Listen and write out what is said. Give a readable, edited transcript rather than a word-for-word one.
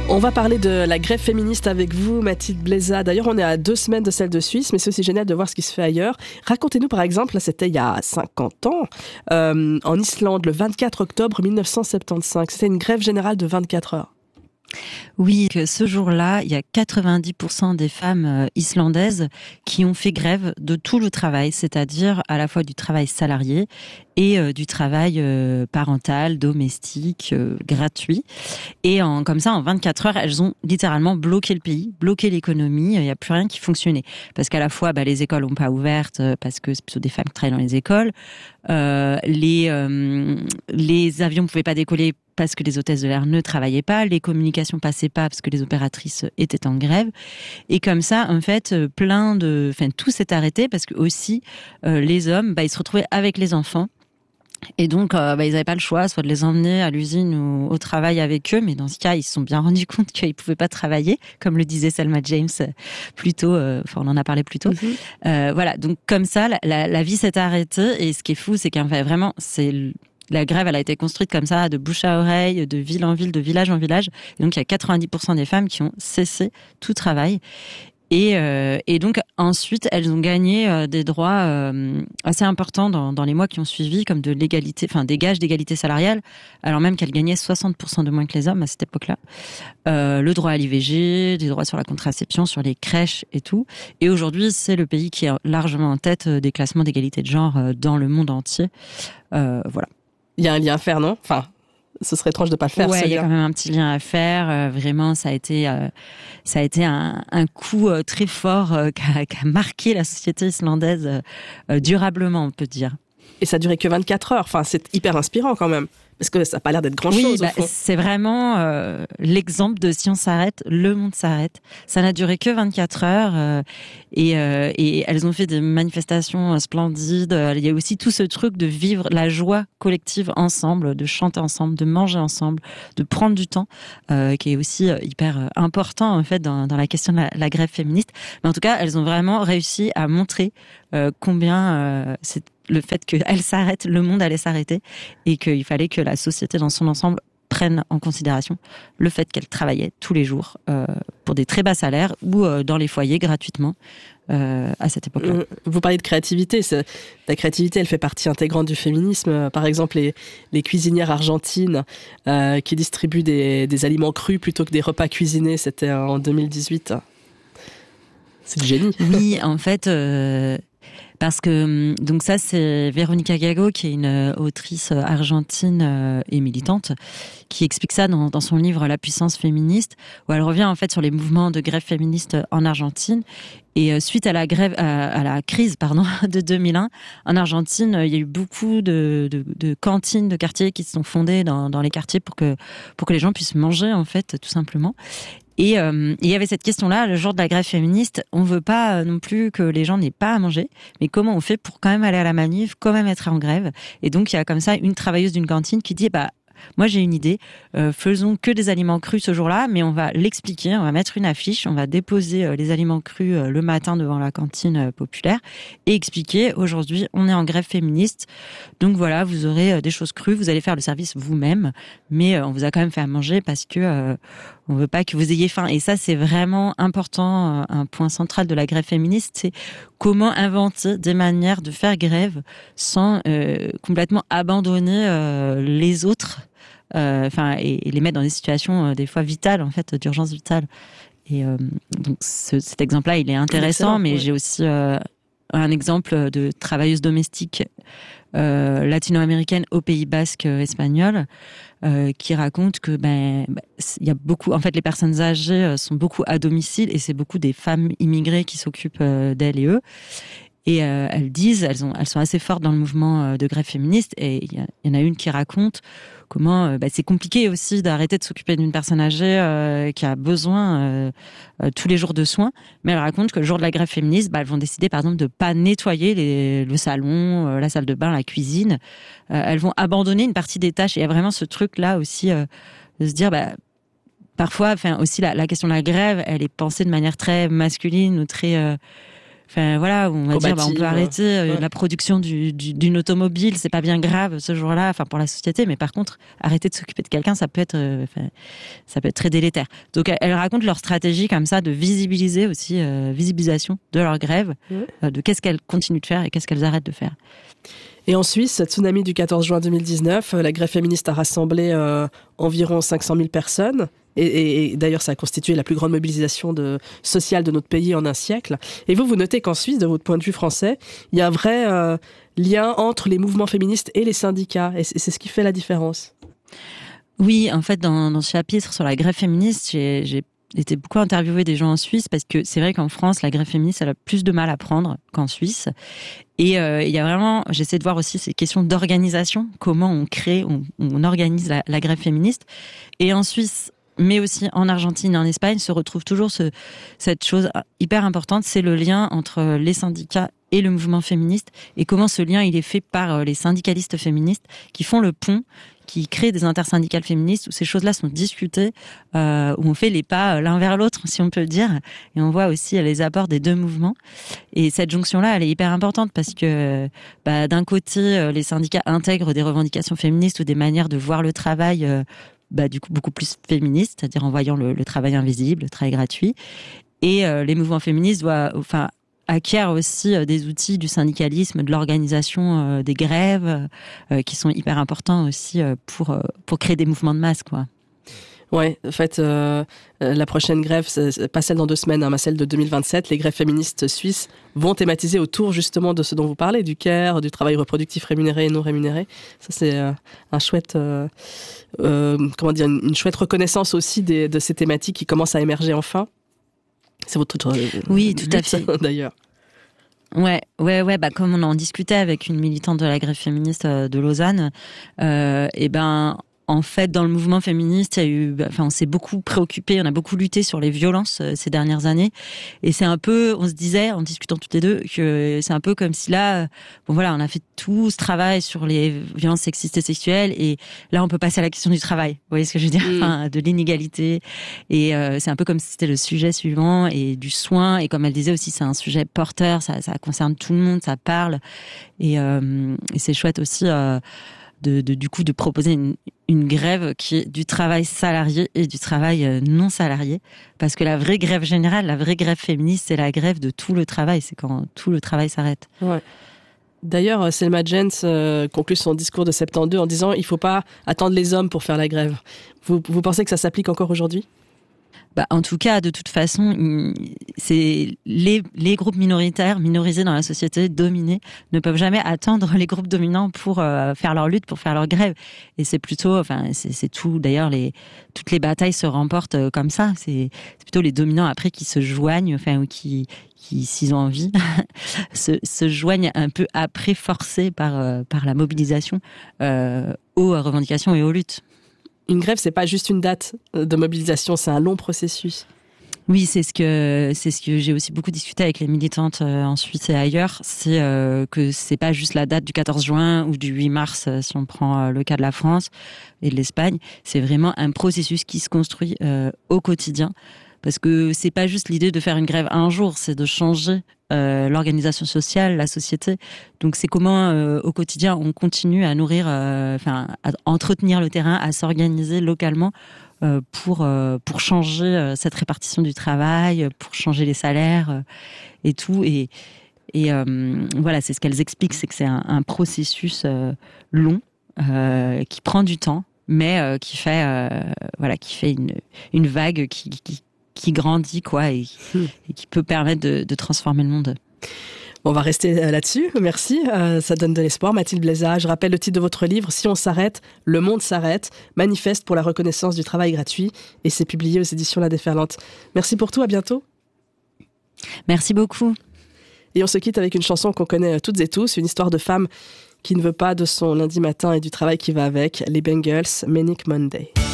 On va parler de la grève féministe avec vous, Mathilde Blézat. D'ailleurs, on est à 2 semaines de celle de Suisse, mais c'est aussi génial de voir ce qui se fait ailleurs. Racontez-nous par exemple, là c'était il y a 50 ans, en Islande, le 24 octobre 1975. C'était une grève générale de 24 heures. Oui, que ce jour-là, il y a 90% des femmes islandaises qui ont fait grève de tout le travail, c'est-à-dire à la fois du travail salarié et du travail parental, domestique, gratuit. Et comme ça, en 24 heures, elles ont littéralement bloqué le pays, bloqué l'économie. Il n'y a plus rien qui fonctionnait. Parce qu'à la fois, les écoles n'ont pas ouvertes, parce que c'est plutôt des femmes qui travaillent dans les écoles. Les avions ne pouvaient pas décoller parce que les hôtesses de l'air ne travaillaient pas. Les communications passaient pas parce que les opératrices étaient en grève. Et comme ça, en fait, tout s'est arrêté parce que aussi, les hommes, ils se retrouvaient avec les enfants. Et donc, ils n'avaient pas le choix, soit de les emmener à l'usine ou au travail avec eux, mais dans ce cas, ils se sont bien rendus compte qu'ils pouvaient pas travailler, comme le disait Selma James plus tôt. On en a parlé plus tôt. Voilà, donc comme ça, la vie s'est arrêtée. Et ce qui est fou, c'est qu'en fait, vraiment, la grève, elle a été construite comme ça, de bouche à oreille, de ville en ville, de village en village. Et donc, il y a 90% des femmes qui ont cessé tout travail. Et donc ensuite, elles ont gagné des droits assez importants dans les mois qui ont suivi, comme de l'égalité, des gages d'égalité salariale, alors même qu'elles gagnaient 60% de moins que les hommes à cette époque-là. Le droit à l'IVG, des droits sur la contraception, sur les crèches et tout. Et aujourd'hui, c'est le pays qui est largement en tête des classements d'égalité de genre dans le monde entier. Voilà. Il y a un lien à faire, non ? Ce serait étrange de pas le faire. Ouais, il y a quand même un petit lien à faire. Vraiment, ça a été un coup très fort qui a marqué la société islandaise durablement, on peut dire. Et ça a duré que 24 heures. C'est hyper inspirant quand même. Parce que ça n'a pas l'air d'être grand-chose, au fond. C'est vraiment l'exemple de si on s'arrête, le monde s'arrête. Ça n'a duré que 24 heures et elles ont fait des manifestations splendides. Il y a aussi tout ce truc de vivre la joie collective ensemble, de chanter ensemble, de manger ensemble, de prendre du temps, qui est aussi hyper important en fait dans la question de la grève féministe. Mais en tout cas, elles ont vraiment réussi à montrer combien c'est le fait qu'elle s'arrête, le monde allait s'arrêter et qu'il fallait que la société dans son ensemble prenne en considération le fait qu'elle travaillait tous les jours pour des très bas salaires ou dans les foyers gratuitement à cette époque-là. Vous parlez de créativité. La créativité, elle fait partie intégrante du féminisme. Par exemple, les cuisinières argentines qui distribuent des aliments crus plutôt que des repas cuisinés, c'était en 2018. C'est du génie. Oui, en fait... Parce que, donc ça, c'est Veronica Gago, qui est une autrice argentine et militante, qui explique ça dans son livre La puissance féministe, où elle revient en fait sur les mouvements de grève féministe en Argentine. Et suite à la crise de 2001, en Argentine, il y a eu beaucoup de cantines de quartier qui se sont fondées dans les quartiers pour que les gens puissent manger, en fait, tout simplement. Et il y avait cette question-là, le jour de la grève féministe, on veut pas non plus que les gens n'aient pas à manger, mais comment on fait pour quand même aller à la manif, quand même être en grève. Et donc il y a comme ça une travailleuse d'une cantine qui dit moi j'ai une idée, faisons que des aliments crus ce jour-là, mais on va l'expliquer, on va mettre une affiche, on va déposer les aliments crus le matin devant la cantine populaire et expliquer aujourd'hui on est en grève féministe, donc voilà, vous aurez des choses crues, vous allez faire le service vous-même, mais on vous a quand même fait à manger parce que on veut pas que vous ayez faim. Et ça c'est vraiment important, un point central de la grève féministe, c'est comment inventer des manières de faire grève sans complètement abandonner les autres. Et les mettre dans des situations des fois vitales, en fait, d'urgence vitale. Et donc cet exemple-là, il est intéressant, mais j'ai aussi un exemple de travailleuse domestique latino-américaine au Pays Basque espagnol qui raconte que il y a beaucoup, en fait, les personnes âgées sont beaucoup à domicile et c'est beaucoup des femmes immigrées qui s'occupent d'elles et eux. Et elles disent, elles sont assez fortes dans le mouvement de grève féministe. Et il y en a une qui raconte comment c'est compliqué aussi d'arrêter de s'occuper d'une personne âgée qui a besoin tous les jours de soins. Mais elle raconte que le jour de la grève féministe, elles vont décider par exemple de pas nettoyer le salon, la salle de bain, la cuisine. Elles vont abandonner une partie des tâches. Et il y a vraiment ce truc-là aussi de se dire... parfois, aussi la question de la grève, elle est pensée de manière très masculine ou très... Enfin voilà, on va dire on peut arrêter la production d'une automobile, c'est pas bien grave ce jour-là, enfin pour la société, mais par contre arrêter de s'occuper de quelqu'un, ça peut être très délétère. Donc elles racontent leur stratégie comme ça de visibiliser aussi, visibilisation de leur grève, de qu'est-ce qu'elles continuent de faire et qu'est-ce qu'elles arrêtent de faire. Et en Suisse, tsunami du 14 juin 2019, la grève féministe a rassemblé environ 500 000 personnes. Et d'ailleurs, ça a constitué la plus grande mobilisation sociale de notre pays en un siècle. Et vous notez qu'en Suisse, de votre point de vue français, il y a un vrai lien entre les mouvements féministes et les syndicats. Et c'est ce qui fait la différence. Oui, en fait, dans ce chapitre sur la grève féministe, j'ai été beaucoup interviewé des gens en Suisse parce que c'est vrai qu'en France, la grève féministe, elle a plus de mal à prendre qu'en Suisse. Et il y a vraiment, j'essaie de voir aussi ces questions d'organisation, comment on crée, on organise la grève féministe. Et en Suisse, mais aussi en Argentine et en Espagne, se retrouve toujours cette chose hyper importante, c'est le lien entre les syndicats et le mouvement féministe, et comment ce lien il est fait par les syndicalistes féministes qui font le pont, qui créent des intersyndicales féministes où ces choses-là sont discutées, où on fait les pas l'un vers l'autre, si on peut le dire, et on voit aussi les apports des deux mouvements. Et cette jonction-là, elle est hyper importante parce que d'un côté, les syndicats intègrent des revendications féministes ou des manières de voir le travail du coup beaucoup plus féministes, c'est-à-dire en voyant le travail invisible, le travail gratuit. Et les mouvements féministes acquièrent aussi des outils du syndicalisme, de l'organisation des grèves, qui sont hyper importants aussi pour créer des mouvements de masse, quoi. Ouais, en fait, la prochaine grève, c'est pas celle dans 2 semaines, mais celle de 2027. Les grèves féministes suisses vont thématiser autour justement de ce dont vous parlez, du care, du travail reproductif rémunéré et non rémunéré. Ça, c'est un chouette, une chouette reconnaissance aussi de ces thématiques qui commencent à émerger enfin. C'est votre oui, tout à fait. D'ailleurs. Ouais, comme on en discutait avec une militante de la grève féministe de Lausanne, en fait, dans le mouvement féministe, on s'est beaucoup préoccupé, on a beaucoup lutté sur les violences ces dernières années. Et c'est un peu, on se disait, en discutant toutes les deux, que c'est un peu comme si là, on a fait tout ce travail sur les violences sexistes et sexuelles, et là, on peut passer à la question du travail. Vous voyez ce que je veux dire? De l'inégalité. Et c'est un peu comme si c'était le sujet suivant, et du soin. Et comme elle disait aussi, c'est un sujet porteur, ça concerne tout le monde, ça parle. Et c'est chouette aussi du coup de proposer une grève qui est du travail salarié et du travail non salarié, parce que la vraie grève générale, la vraie grève féministe, c'est la grève de tout le travail, c'est quand tout le travail s'arrête. Ouais. D'ailleurs, Selma Jens conclut son discours de 72 en disant « Il ne faut pas attendre les hommes pour faire la grève ». Vous pensez que ça s'applique encore aujourd'hui ? En tout cas, de toute façon, c'est les groupes minoritaires, minorisés dans la société, dominés, ne peuvent jamais attendre les groupes dominants pour faire leur lutte, pour faire leur grève. Et c'est plutôt, c'est tout. D'ailleurs, toutes les batailles se remportent comme ça. C'est plutôt les dominants après qui se joignent, ou qui s'ils ont envie, se joignent un peu après, forcés par la mobilisation aux revendications et aux luttes. Une grève, c'est pas juste une date de mobilisation, c'est un long processus. Oui, c'est ce que j'ai aussi beaucoup discuté avec les militantes en Suisse et ailleurs, c'est que c'est pas juste la date du 14 juin ou du 8 mars, si on prend le cas de la France et de l'Espagne, c'est vraiment un processus qui se construit au quotidien. Parce que c'est pas juste l'idée de faire une grève un jour, c'est de changer l'organisation sociale, la société. Donc c'est comment au quotidien on continue à nourrir, à entretenir le terrain, à s'organiser localement pour changer cette répartition du travail, pour changer les salaires et tout. Et c'est ce qu'elles expliquent, c'est que c'est un processus long qui prend du temps, mais qui fait une vague qui grandit, quoi, et qui peut permettre de transformer le monde. Bon, on va rester là-dessus. Merci. Ça donne de l'espoir. Mathilde Bleza, je rappelle le titre de votre livre, Si on s'arrête, le monde s'arrête, manifeste pour la reconnaissance du travail gratuit, et c'est publié aux éditions La Déferlante. Merci pour tout, à bientôt. Merci beaucoup. Et on se quitte avec une chanson qu'on connaît toutes et tous, une histoire de femme qui ne veut pas de son lundi matin et du travail qui va avec, les Bengals, Manic Monday.